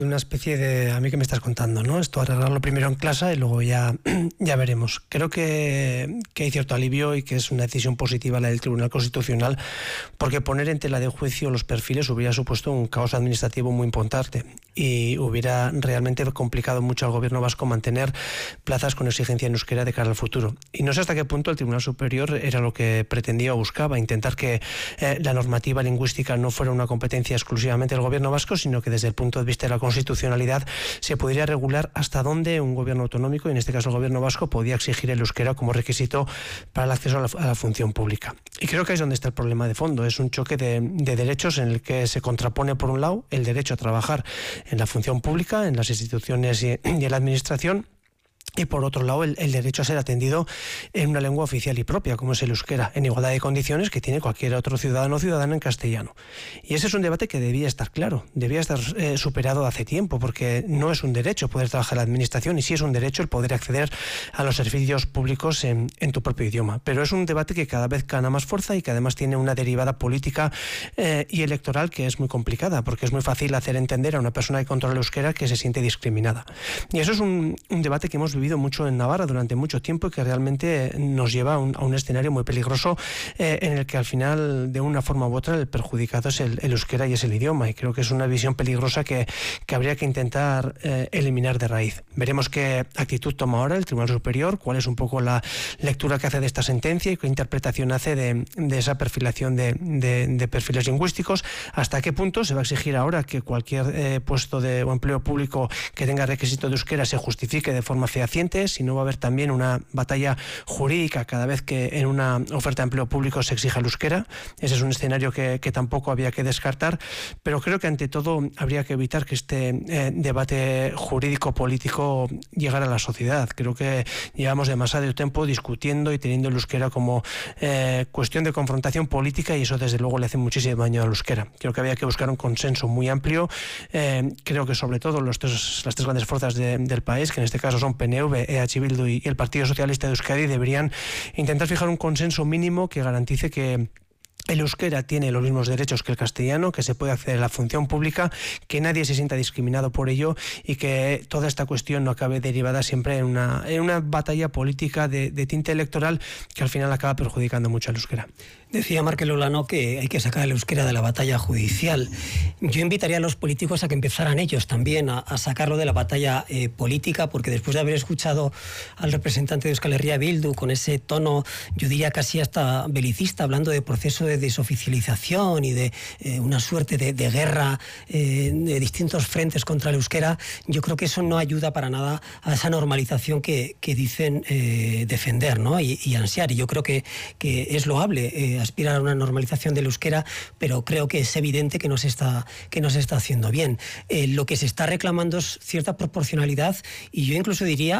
Una especie de, a mí que me estás contando, ¿no? Esto arreglarlo primero en clase y luego ya veremos. Creo que hay cierto alivio y que es una decisión positiva la del Tribunal Constitucional, porque poner en tela de juicio los perfiles hubiera supuesto un caos administrativo muy importante y hubiera realmente complicado mucho al gobierno vasco mantener plazas con exigencia en euskera de cara al futuro. Y no sé hasta qué punto el Tribunal Superior era lo que pretendía o buscaba, intentar que la normativa lingüística no fuera una competencia exclusivamente del gobierno vasco, sino que desde el punto de vista de la constitucionalidad se podría regular hasta dónde un gobierno autonómico, y en este caso el gobierno vasco, podía exigir el euskera como requisito para el acceso a la función pública. Y creo que ahí es donde está el problema de fondo. Es un choque de derechos en el que se contrapone, por un lado, el derecho a trabajar en la función pública, en las instituciones y en la administración, y por otro lado el derecho a ser atendido en una lengua oficial y propia, como es el euskera, en igualdad de condiciones que tiene cualquier otro ciudadano o ciudadana en castellano. Y ese es un debate que debía estar claro, debía estar superado hace tiempo, porque no es un derecho poder trabajar en la administración, y sí es un derecho el poder acceder a los servicios públicos en tu propio idioma. Pero es un debate que cada vez gana más fuerza y que además tiene una derivada política y electoral que es muy complicada, porque es muy fácil hacer entender a una persona que controla el euskera que se siente discriminada. Y eso es un debate que hemos vivido mucho en Navarra durante mucho tiempo y que realmente nos lleva a un escenario muy peligroso en el que al final, de una forma u otra, el perjudicado es el euskera y es el idioma, y creo que es una visión peligrosa que habría que intentar eliminar de raíz. Veremos qué actitud toma ahora el Tribunal Superior, cuál es un poco la lectura que hace de esta sentencia y qué interpretación hace de esa perfilación de perfiles lingüísticos, hasta qué punto se va a exigir ahora que cualquier puesto o empleo público que tenga requisito de euskera se justifique de forma fehaciente, si no va a haber también una batalla jurídica cada vez que en una oferta de empleo público se exija el euskera. Ese es un escenario que tampoco había que descartar, pero creo que ante todo habría que evitar que este debate jurídico-político llegara a la sociedad. Creo que llevamos demasiado tiempo discutiendo y teniendo el euskera como cuestión de confrontación política, y eso desde luego le hace muchísimo daño al euskera. Creo que había que buscar un consenso muy amplio. Creo que sobre todo las tres grandes fuerzas del país, que en este caso son PNV, EH Bildu y el Partido Socialista de Euskadi, deberían intentar fijar un consenso mínimo que garantice que el euskera tiene los mismos derechos que el castellano, que se puede acceder a la función pública, que nadie se sienta discriminado por ello, y que toda esta cuestión no acabe derivada siempre en una batalla política de tinte electoral que al final acaba perjudicando mucho al euskera. Decía Markel Olano que hay que sacar el euskera de la batalla judicial. Yo invitaría a los políticos a que empezaran ellos también a sacarlo de la batalla política, porque después de haber escuchado al representante de Euskal Herria Bildu con ese tono, yo diría casi hasta belicista, hablando de proceso de desoficialización y de una suerte de guerra de distintos frentes contra el euskera, yo creo que eso no ayuda para nada a esa normalización que dicen defender, ¿no? y ansiar. Y yo creo que es loable aspirar a una normalización del euskera, pero creo que es evidente que no se está haciendo bien. Lo que se está reclamando es cierta proporcionalidad, y yo incluso diría